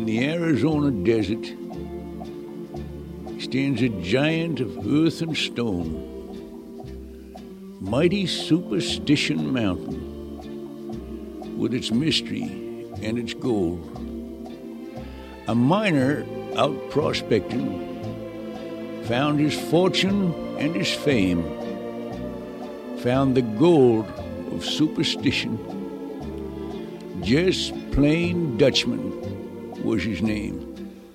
In the Arizona desert stands a giant of earth and stone, mighty Superstition Mountain, with its mystery and its gold. A miner out prospecting found his fortune and his fame, found the gold of superstition. Just plain Dutchman was his name.